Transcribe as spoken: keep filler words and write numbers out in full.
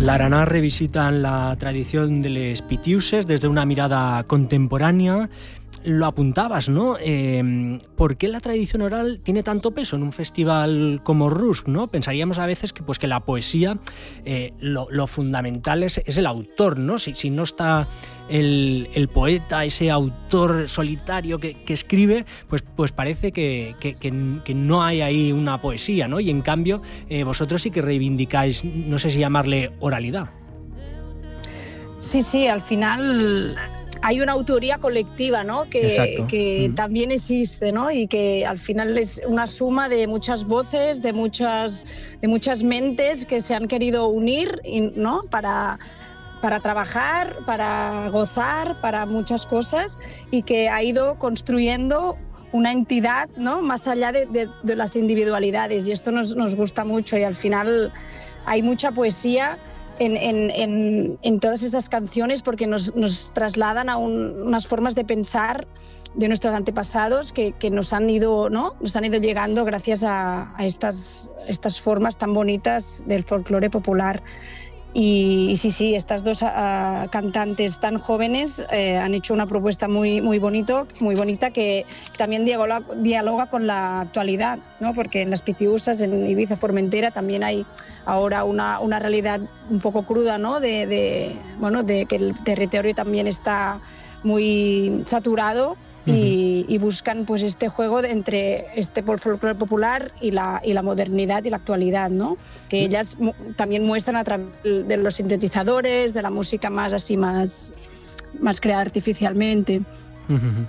L'Araná revisitan la tradición de los Pitiuses desde una mirada contemporánea. Lo apuntabas, ¿no? Eh, ¿Por qué la tradición oral tiene tanto peso en un festival como Rusk, ¿no? Pensaríamos a veces que, pues, que la poesía, eh, lo, lo fundamental es, es el autor, ¿no? Si, si no está el, el poeta, ese autor solitario que, que escribe, pues, pues parece que, que, que, que no hay ahí una poesía, ¿no? Y en cambio, eh, vosotros sí que reivindicáis, no sé si llamarle oralidad. Sí, sí, al final hay una autoría colectiva, ¿no? Que, que mm. también existe, ¿no? Y que al final es una suma de muchas voces, de muchas, de muchas mentes que se han querido unir, ¿no? Para, para trabajar, para gozar, para muchas cosas, y que ha ido construyendo una entidad, ¿no? Más allá de, de, de las individualidades, y esto nos, nos gusta mucho, y al final hay mucha poesía En, en, en, en todas estas canciones, porque nos, nos trasladan a un, unas formas de pensar de nuestros antepasados que, que nos han ido, ¿no? Nos han ido llegando gracias a, a estas, estas formas tan bonitas del folclore popular. Y, y sí, sí, estas dos uh, cantantes tan jóvenes eh, han hecho una propuesta muy, muy, bonito, muy bonita que también dialoga, dialoga con la actualidad, ¿no? Porque en las Pitiusas, en Ibiza, Formentera, también hay ahora una, una realidad un poco cruda, ¿no? De, de, bueno, de que el territorio también está muy saturado. Y, y buscan, pues, este juego de, entre este folclore popular y la, y la modernidad y la actualidad, ¿no? Que ellas mu- también muestran a través de los sintetizadores, de la música más así, más, más creada artificialmente.